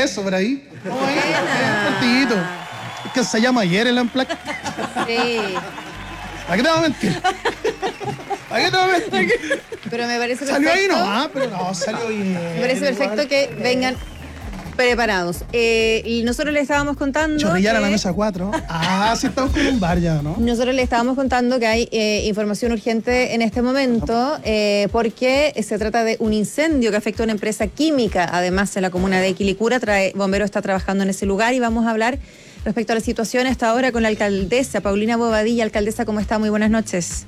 eso por ahí. ¿Cómo ahí? Partidito. Es que se llama ayer el Unplugged. Sí. ¿Para qué te voy a mentir? ¿Para qué te voy a mentir? Pero me parece perfecto. Salió ahí nomás, pero no, salió bien. Me parece perfecto que vengan preparados. Y nosotros le estábamos contando. Chorrillar a la mesa 4. Ah, sí, estamos con un bar ya, ¿no? Nosotros le estábamos contando que hay información urgente en este momento porque se trata de un incendio que afecta a una empresa química, además en la comuna de Quilicura. Bombero está trabajando en ese lugar y vamos a hablar respecto a la situación hasta ahora con la alcaldesa Paulina Bobadilla. Alcaldesa, ¿cómo está? Muy buenas noches.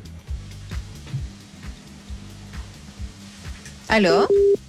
¿Aló?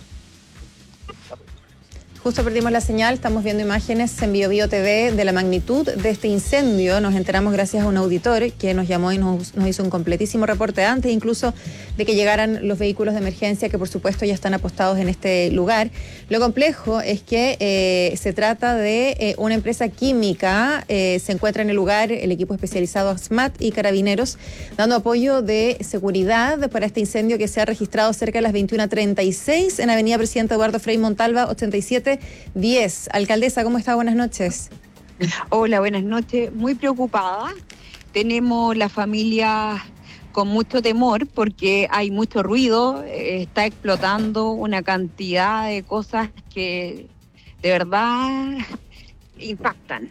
Justo perdimos la señal, estamos viendo imágenes en BioBio TV de la magnitud de este incendio. Nos enteramos gracias a un auditor que nos llamó y nos hizo un completísimo reporte antes incluso de que llegaran los vehículos de emergencia que por supuesto ya están apostados en este lugar. Lo complejo es que se trata de una empresa química, se encuentra en el lugar el equipo especializado ASMAT y Carabineros dando apoyo de seguridad para este incendio que se ha registrado cerca de las 21:36 en Avenida Presidente Eduardo Frei Montalva 8710. Alcaldesa, ¿cómo está? Buenas noches. Hola, buenas noches. Muy preocupada. Tenemos la familia con mucho temor porque hay mucho ruido, está explotando una cantidad de cosas que de verdad impactan.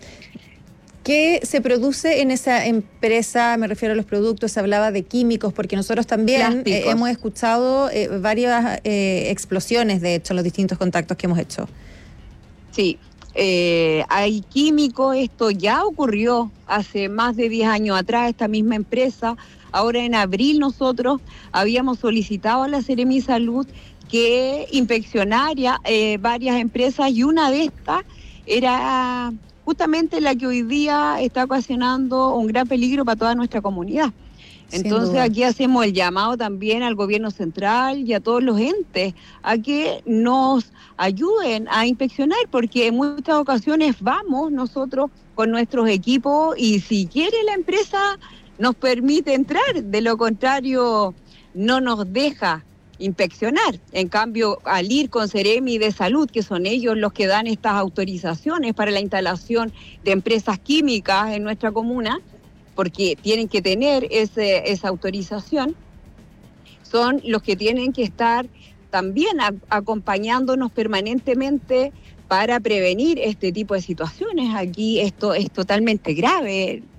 ¿Qué se produce en esa empresa? Me refiero a los productos, se hablaba de químicos, porque nosotros también hemos escuchado varias explosiones, de hecho, en los distintos contactos que hemos hecho. Sí, hay químicos, esto ya ocurrió hace más de 10 años atrás, esta misma empresa. Ahora en abril nosotros habíamos solicitado a la Seremi Salud que inspeccionara varias empresas y una de estas era justamente la que hoy día está ocasionando un gran peligro para toda nuestra comunidad. Entonces aquí hacemos el llamado también al gobierno central y a todos los entes a que nos ayuden a inspeccionar, porque en muchas ocasiones vamos nosotros con nuestros equipos y si quiere la empresa nos permite entrar, de lo contrario no nos deja inspeccionar. En cambio, al ir con Seremi de Salud, que son ellos los que dan estas autorizaciones para la instalación de empresas químicas en nuestra comuna, porque tienen que tener esa autorización, son los que tienen que estar también acompañándonos permanentemente para prevenir este tipo de situaciones. Aquí esto es totalmente grave.